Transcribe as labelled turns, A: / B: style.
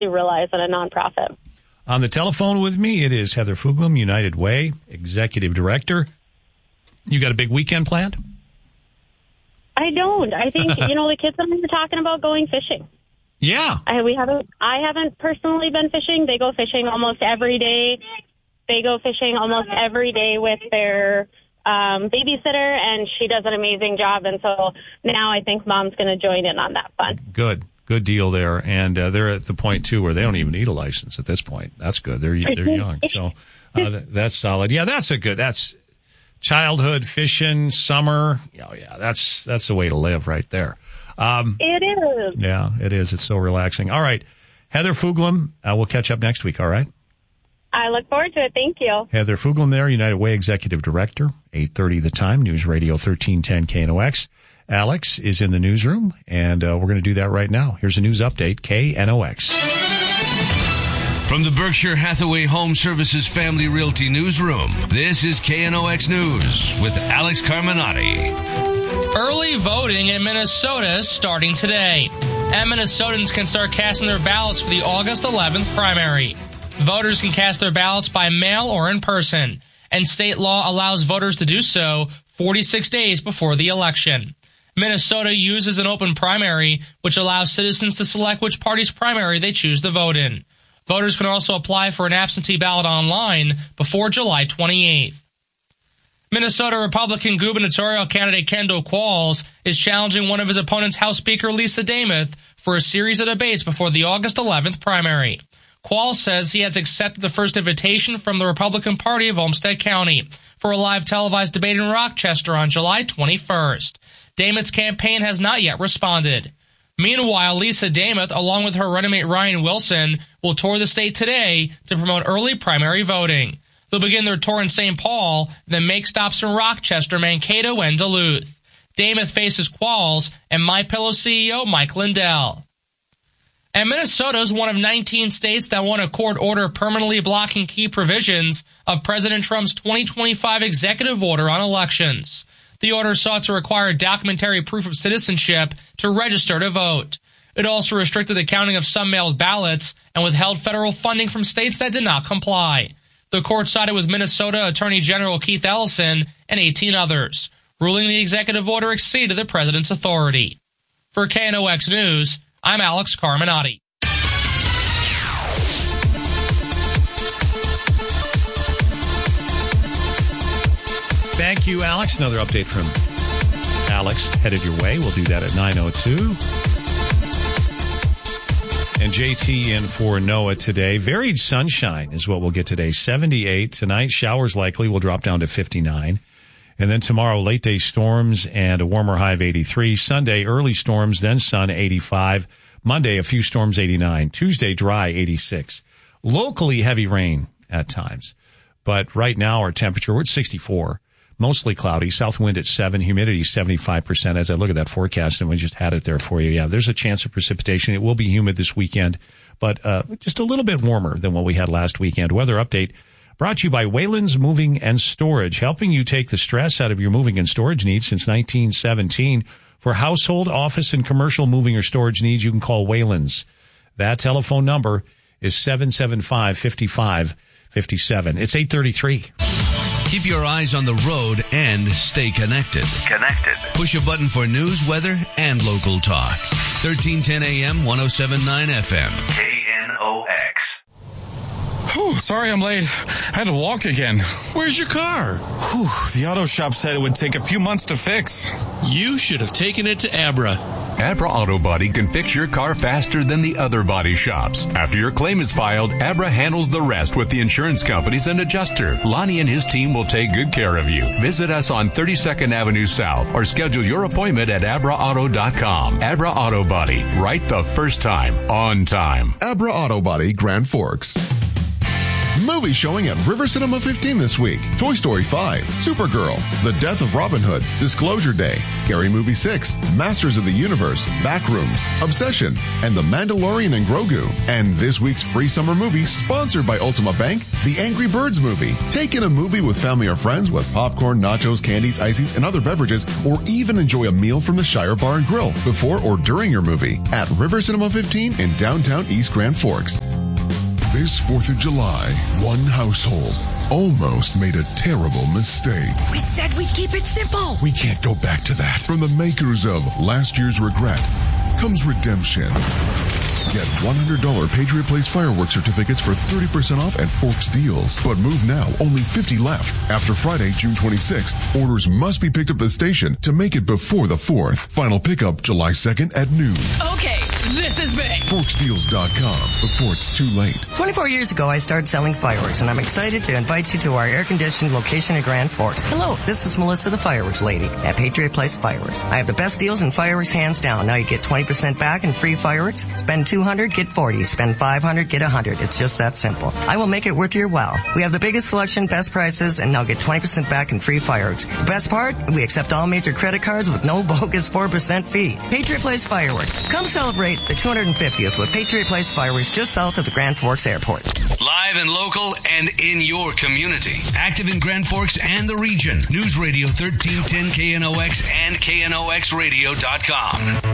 A: realize in a nonprofit.
B: On the telephone with me, it is Heather Fuglum, United Way Executive Director. You got a big weekend planned?
A: I don't. I think, the kids and I were talking about going fishing.
B: Yeah.
A: I haven't personally been fishing. They go fishing almost every day. They go fishing almost every day with their babysitter, and she does an amazing job. And so now I think Mom's going to join in on that fun.
B: Good deal there. And they're at the point, too, where they don't even need a license at this point. That's good. They're young. So that's solid. Yeah, that's childhood fishing, summer. Oh, yeah, that's the way to live right there.
A: It is.
B: Yeah, it is. It's so relaxing. All right. Heather Fuglum, we'll catch up next week, all right?
A: I look forward to it. Thank you.
B: Heather Fuglum there, United Way Executive Director, 8:30 The Time, News Radio 1310 KNOX. Alex is in the newsroom, and we're going to do that right now. Here's a news update, KNOX.
C: From the Berkshire Hathaway Home Services Family Realty Newsroom, this is KNOX News with Alex Carminati.
D: Early voting in Minnesota is starting today, and Minnesotans can start casting their ballots for the August 11th primary. Voters can cast their ballots by mail or in person, and state law allows voters to do so 46 days before the election. Minnesota uses an open primary, which allows citizens to select which party's primary they choose to vote in. Voters can also apply for an absentee ballot online before July 28th. Minnesota Republican gubernatorial candidate Kendall Qualls is challenging one of his opponents, House Speaker Lisa Demuth, for a series of debates before the August 11th primary. Qualls says he has accepted the first invitation from the Republican Party of Olmsted County for a live televised debate in Rochester on July 21st. Demuth's campaign has not yet responded. Meanwhile, Lisa Demuth, along with her running mate Ryan Wilson, will tour the state today to promote early primary voting. They'll begin their tour in St. Paul, then make stops in Rochester, Mankato, and Duluth. Demuth faces Qualls and MyPillow CEO Mike Lindell. And Minnesota is one of 19 states that won a court order permanently blocking key provisions of President Trump's 2025 executive order on elections. The order sought to require documentary proof of citizenship to register to vote. It also restricted the counting of some mailed ballots and withheld federal funding from states that did not comply. The court sided with Minnesota Attorney General Keith Ellison and 18 others, ruling the executive order exceeded the president's authority. For KNOX News, I'm Alex Carminati.
B: Thank you, Alex. Another update from Alex headed your way. We'll do that at 9:02. And JT in for Noah today. Varied sunshine is what we'll get today. 78 tonight. Showers likely will drop down to 59. And then tomorrow, late day storms and a warmer high of 83. Sunday, early storms, then sun, 85. Monday, a few storms, 89. Tuesday, dry, 86. Locally heavy rain at times. But right now, our temperature, we're at 64. Mostly cloudy, south wind at 7, humidity 75%. As I look at that forecast, and we just had it there for you. Yeah, there's a chance of precipitation. It will be humid this weekend, but just a little bit warmer than what we had last weekend. Weather update brought to you by Wayland's Moving and Storage, helping you take the stress out of your moving and storage needs since 1917. For household, office, and commercial moving or storage needs, you can call Wayland's. That telephone number is 775-5557. It's 8:33.
C: Keep your eyes on the road and stay connected. Push a button for news, weather, and local talk. 1310 AM, 107.9 FM. KNOX.
E: Whew, sorry I'm late. I had to walk again.
F: Where's your car?
E: Whew, the auto shop said it would take a few months to fix.
F: You should have taken it to Abra.
G: Abra Auto Body can fix your car faster than the other body shops. After your claim is filed, Abra handles the rest with the insurance companies and adjuster. Lonnie and his team will take good care of you. Visit us on 32nd Avenue South or schedule your appointment at abraauto.com. Abra Auto Body, right the first time, on time.
H: Abra Auto Body, Grand Forks. Movie showing at River Cinema 15 this week. Toy Story 5, Supergirl, The Death of Robin Hood, Disclosure Day, Scary Movie 6, Masters of the Universe, Backrooms, Obsession, and The Mandalorian and Grogu. And this week's free summer movie, sponsored by Ultima Bank, The Angry Birds Movie. Take in a movie with family or friends with popcorn, nachos, candies, ices, and other beverages, or even enjoy a meal from the Shire Bar and Grill before or during your movie at River Cinema 15 in downtown East Grand Forks.
I: This 4th of July, one household almost made a terrible mistake.
J: We said we'd keep it simple.
I: We can't go back to that. From the makers of Last Year's Regret comes redemption. Get $100 Patriot Place fireworks certificates for 30% off at Forks Deals. But move now, only 50 left. After Friday, June 26th, orders must be picked up at the station to make it before the 4th. Final pickup July 2nd at noon.
J: Okay, this is big.
I: ForksDeals.com before it's too late.
K: 24 years ago, I started selling fireworks, and I'm excited to invite you to our air-conditioned location in Grand Forks. Hello, this is Melissa, the fireworks lady at Patriot Place Fireworks. I have the best deals in fireworks hands down. Now you get 20% back in free fireworks. Spend $200, get 40. Spend $500, get 100. It's just that simple. I will make it worth your while. We have the biggest selection, best prices, and now get 20% back in free fireworks. The best part? We accept all major credit cards with no bogus 4% fee. Patriot Place Fireworks. Come celebrate the 250th with Patriot Place Fireworks just south of the Grand Forks Airport.
C: Live and local and in your community. Active in Grand Forks and the region. News Radio 1310 KNOX and KNOXradio.com.